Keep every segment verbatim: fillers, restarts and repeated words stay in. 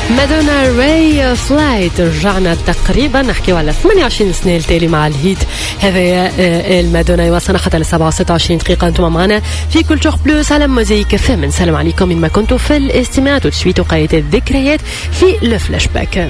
مادونا راي فلايت. رجعنا تقريبا نحكي على ثمانية وعشرين سنة التالي مع الهيت هذا المادونا. يوصلنا حتى لسبعة وستة وعشرين دقيقة. انتم معنا في كولتور بلوس على موزايك اف ام. السلام عليكم من ما كنتوا في الاستماع. وتسويتوا قاية الذكريات في الفلاش باك.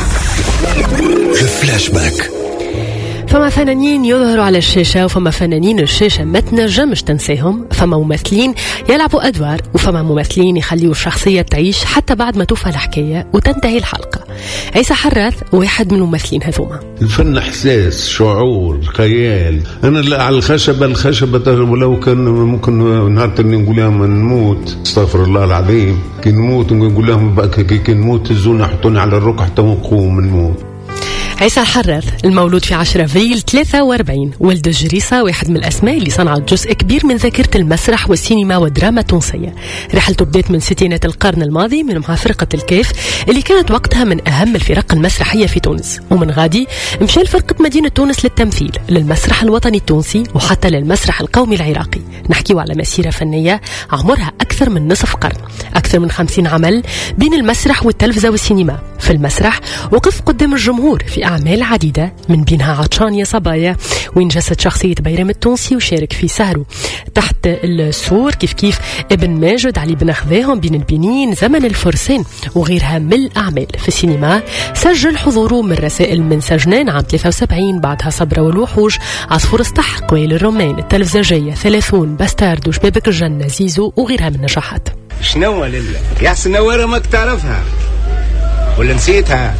الفلاش باك. فما فنانين يظهروا على الشاشة وفما فنانين الشاشة ما تنجمش تنسيهم. فما ممثلين يلعبوا أدوار وفما ممثلين يخليوا الشخصية تعيش حتى بعد ما توفى الحكاية وتنتهي الحلقة. عيسى حراث واحد من الممثلين هذوما. الفن إحساس، شعور، خيال. أنا على الخشبة الخشبة ولو كان ممكن نهار تاني نقول لهم نموت، استغفر الله العظيم، كي نموت نقول لهم بقى كي نموت تزونا حطوني على الركع حتى نقوم نموت. عيسى حراث المولود في عشرة أبريل ثلاثة وأربعين، ولد جريسة، واحد من الأسماء اللي صنعت جزء كبير من ذاكرة المسرح والسينما والدراما التونسية. رحلته بدأت من ستينات القرن الماضي من مع فرقة الكيف اللي كانت وقتها من أهم الفرق المسرحية في تونس، ومن غادي مشى لفرقة مدينة تونس للتمثيل، للمسرح الوطني التونسي وحتى للمسرح القومي العراقي. نحكيو على مسيرة فنية عمرها أكثر من نصف قرن، أكثر من خمسين عمل بين المسرح والتلفزة والسينما. في المسرح وقف قدام الجمهور في أعمال عديدة من بينها عطشان يا صبايا، وين جسد شخصية بيرام التونسي وشارك في سهره تحت السور، كيف كيف ابن ماجد، علي بن خذاهم، بين البنين، زمن الفرسان وغيرها من الأعمال. في السينما سجل حضوره من رسائل من سجنان عام ثلاثة وسبعين، بعدها صبرا والوحوش، عصفور السطح، قويل الرومان، التلفزجية، ثلاثون، باستارد، وشبابك الجنة، زيزو وغيرها من النجاحات. شنو لله يا حسن نوارة ماك تعرفها ولا نسيتها؟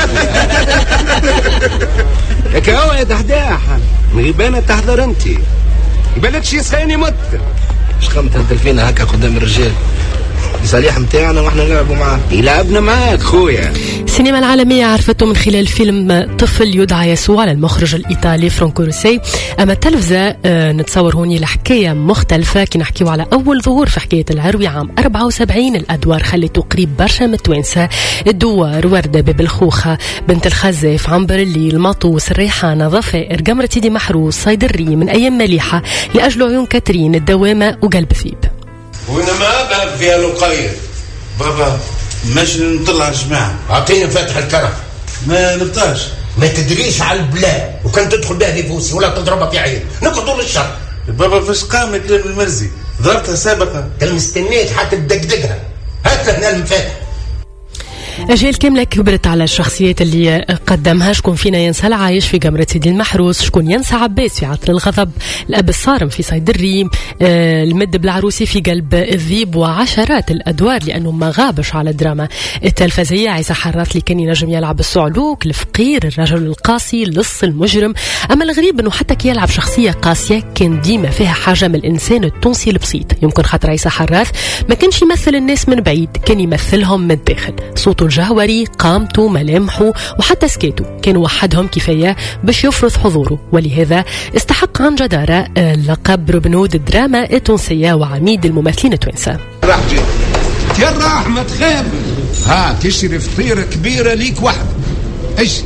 لك هو يا دحداح مغيبانة تحضر انت يبالك شي صيني مت شخم تهدل فينا هكا قدام الرجال صالح متاعنا واحنا نلعبوا معاه. يلعبنا معاك خويا. السينما العالمية عرفته من خلال فيلم طفل يدعى يسوع للمخرج الإيطالي فرانكو روسي. أما التلفزة آه نتصور هوني الحكاية مختلفة. كي نحكيو على أول ظهور في حكاية العروي عام أربعة وسبعين، الأدوار خلته قريب برشا من التوانسة. الدوار، وردة، باب الخوخة، بنت الخزاف، عنبر الليل، مطوس، الريحانة، ضفائر، جمرة سيدي محروس، صيد الري، من أيام مليحة، لأجل عيون كاترين، الدوامة، وقلب ثيب. وين ما باب فيها لقير بابا ماشي نطلع الجماعة. أعطيني فاتح الكرف. ما نبطاش. ما تدريش على البلاد وكان تدخل بها لبوسي ولا تضربها في عين نقضوا للشر. بابا فاش قام كلام المرزي ضربتها سابقة. مستنيت حتى تدقدقها. هات لنا المفاتح. أجيال كاملة كبرت على الشخصيات اللي قدمها. شكون فينا ينسى العايش في جمرة سيدي المحروس؟ شكون ينسى عباس في عطر الغضب؟ الأب الصارم في صيد الريم، آه المد بالعروسي في قلب الذيب، وعشرات الأدوار لأنه ما غابش على الدراما التلفزية. عيسى حراث اللي كان ينجم يلعب الصعلوك، الفقير، الرجل القاسي، اللص، المجرم. أما الغريب أنه حتى كي يلعب شخصية قاسية كان ديما فيها حاجة من الإنسان التونسي البسيط. يمكن خاطر عيسى حراث ما كانش يمثل الناس من بعيد، كان يمثلهم من الداخل. صوته الجهوري، قامته، ملامحه، وحتى سكاته كان وحدهم كفاية باش يفرض حضوره، ولهذا استحق عن جدارة لقب روبن هود الدراما التونسية وعميد الممثلين التوانسة. راح جي يا الرحمة تخاف ها تشري فطيرة كبيرة ليك واحد. ايش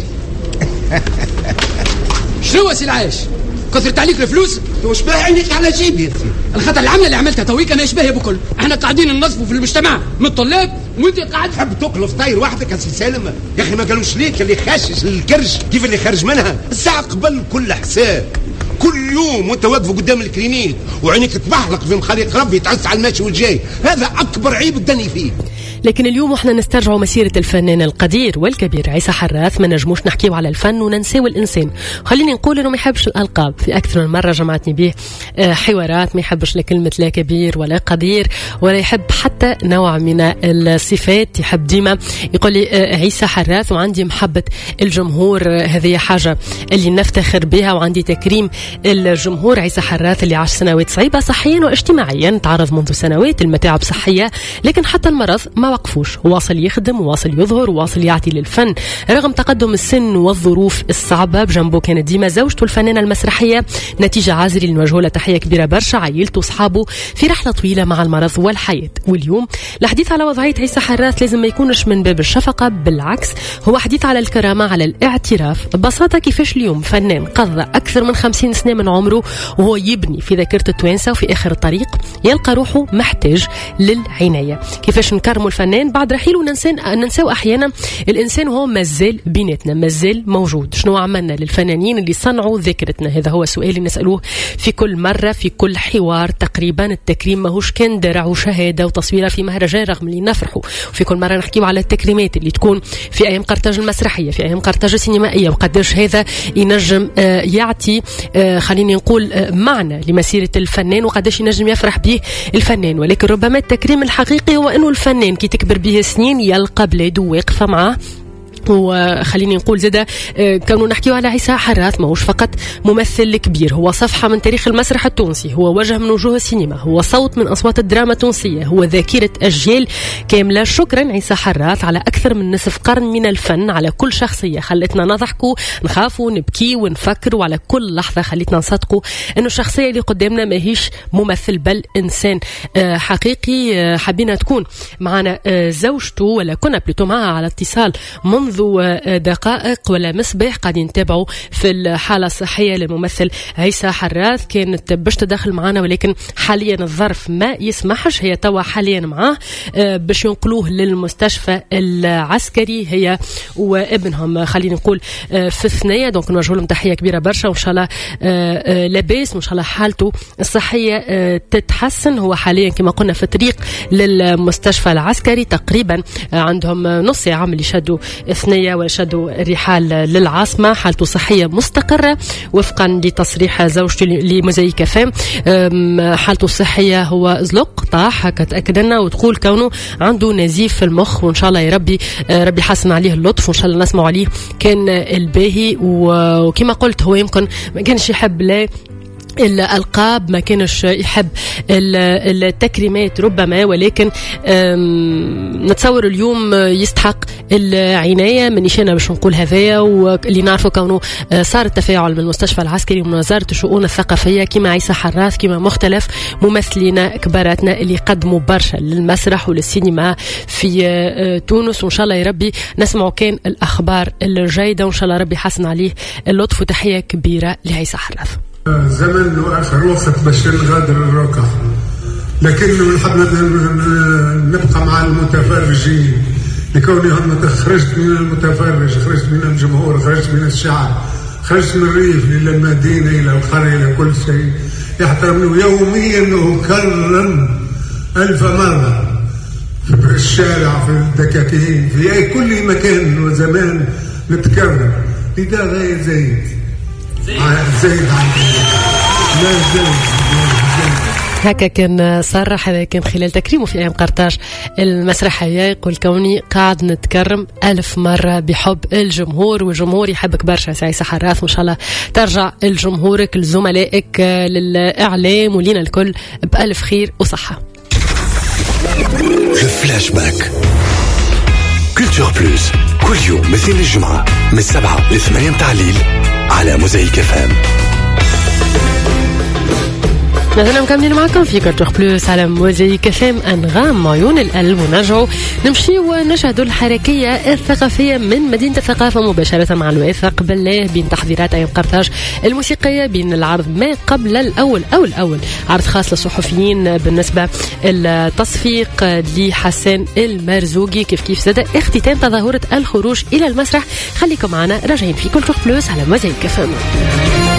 شنو سي العايش؟ كثرت عليك الفلوس؟ وش باه عينيك على جيبي يا الخطر العملة اللي عملتها تويك انا اشباهي بكل. احنا قاعدين ننصفوا في المجتمع من الطلاب وانت قاعد تحب تاكل فطاير وحدك يا سي سالم. يا اخي ما قالوش ليك اللي خاشش الكرش كيف اللي خرج منها الساعة قبل كل حساب. كل يوم وانت واقف قدام الكلينيك وعينيك تبحلق في مخاليق ربي تعس على الماشي والجاي، هذا اكبر عيب الدني فيه. لكن اليوم احنا نسترجعوا مسيرة الفنان القدير والكبير عيسى حراث. ما نجموش نحكيو على الفن وننساو الإنسان. خليني نقول إنه ما يحبش الألقاب. في أكثر من مرة جمعتني به حوارات ما يحبش لا كلمة لا كبير ولا قدير ولا يحب حتى نوع من الصفات. يحب ديما يقول لي عيسى حراث وعندي محبة الجمهور، هذه حاجة اللي نفتخر بها، وعندي تكريم الجمهور. عيسى حراث اللي عاش سنوات صعيبة صحيا واجتماعيا، تعرض منذ سنوات المتاعب صحية، لكن حتى المرض ما وقفوش، واصل يخدم، واصل يظهر، واصل يعطي للفن رغم تقدم السن والظروف الصعبة. بجنبه كانت ديما زوجته الفنانة المسرحية نتيجة عازري اللي نوجه له تحية كبيرة برشا، عائلته وصحابه في رحلة طويلة مع المرض والحياة. واليوم الحديث على وضعية عيسى حراث لازم ما يكونش من باب الشفقة، بالعكس هو حديث على الكرامة، على الاعتراف ببساطة كيفاش اليوم فنان قضى أكثر من خمسين سنة من عمره وهو يبني في ذاكرة التوانسة، وفي آخر الطريق يلقى روحه محتاج للعناية. كيفاش نكرموا الفنان بعد رحيله؟ ننساو أحيانا الإنسان وهو مازال بيناتنا، مازال موجود. شنو عملنا للفنانين اللي صنعوا ذاكرتنا؟ هذا هو السؤال اللي نسألوه في كل مرة في كل حوار. تقريبا التكريم ماهوش كان درع وشهادة وتصويرة في مهرجان رغم اللي نفرحوا. في كل مرة نحكيو على التكريمات اللي تكون في أيام قرطاج المسرحية، في أيام قرطاج السينمائية، وقدرش هذا ينجم آه يعطي آه خليني نقول آه معنى لمسيرة الفنان، وقدرش ينجم يفرح به الفنان. ولكن ربما التكريم الحقيقي هو أنه الفنان كي تكبر به سنين يلقى بلاده واقفة معاه. وخليني نقول زدا كانوا نحكيو على عيسى حراث، ماهوش فقط ممثل كبير، هو صفحة من تاريخ المسرح التونسي، هو وجه من وجوه السينما، هو صوت من أصوات الدراما التونسية، هو ذاكرة أجيال كاملة. شكرا عيسى حراث على أكثر من نصف قرن من الفن، على كل شخصية خلتنا نضحكوا نخافوا نبكي ونفكر، وعلى كل لحظة خلتنا نصدقوا أنه الشخصية اللي قدامنا ماهيش ممثل بل إنسان حقيقي. حبينا تكون معنا زوجته، ولا كنا بلوتو معها على اتصال منذ دقائق، ولا مصباح قاعدين نتابعوا في الحالة الصحية للممثل عيسى حراث. كانت باش تدخل معنا ولكن حاليا الظرف ما يسمحش، هي توا حاليا معاه باش ينقلوه للمستشفى العسكري هي وابنهم، خلينا نقول في الثنية. دونك نوجه لهم تحية كبيرة برشا، وإن شاء الله لاباس، وإن شاء الله حالته الصحية تتحسن. هو حاليا كما قلنا في الطريق للمستشفى العسكري، تقريبا عندهم نص ساعة اللي شدوا ثنية وشدوا الرحال للعاصمة. حالته صحية مستقرة وفقا لتصريح زوجته لموزايك فام. حالته الصحية هو زلق طاح، هكا تأكد لنا، وتقول كونه عنده نزيف في المخ، وإن شاء الله يا ربي ربي حسن عليه اللطف، وإن شاء الله نسمع عليه كان الباهي. وكما قلت هو يمكن ما كانش يحب لا الألقاب، ما كانش يحب التكريمات ربما، ولكن نتصور اليوم يستحق العناية. من نشانة باش نقول هذايا، واللي نعرفه كونه صار التفاعل من المستشفى العسكري ومن وزارة الشؤون الثقافية كما عيسى حراث، كما مختلف ممثلين كباراتنا اللي قدموا برشا للمسرح وللسينما في تونس. وإن شاء الله يا ربي نسمعوا كان الأخبار الجيدة، وإن شاء الله ربي حسن عليه اللطف. وتحية كبيرة لعيسى حراث. زمن واخر وقت باش نغادر الركع، لكن نحب نبقى مع المتفرجين لكوني هم خرجت من المتفرج، خرجت من الجمهور، خرجت من الشعب، خرجت من الريف الى المدينه الى القريه الى كل شيء. يحترمني يوميا اكرم الف مره في الشارع، في الدكاكين، في اي كل مكان وزمان نتكرم. لذا غاية زايد زايد لا زايد هكا كان صرح. هذا كان خلال تكريمه في أيام قرطاج المسرحية، يقول كوني قاعد نتكرم ألف مرة بحب الجمهور، والجمهور يحبك برشا عيسى حراث. وإن شاء الله ترجع لجمهورك لزملائك للإعلام ولينا الكل بألف خير وصحة. الفلاش باك كولتور بلوس كل يوم مثل الجمعة من سبعة لثمانية متاع الليل على موزايك فام. مثلا مكملين معكم في كولتور بلوس على موزايك فام. أنغام عيون القلب، ونرجعوا نمشي ونشهدوا الحركية الثقافية من مدينة الثقافة مباشرة مع الواثق بالله بين تحضيرات أيام قرطاج الموسيقية، بين العرض ما قبل الأول أو الأول عرض خاص للصحفيين بالنسبة التصفيق لحسن المرزوقي، كيف كيف زاد اختتام تظاهرة الخروج إلى المسرح. خليكم معنا راجعين في كولتور بلوس على موزايك فام.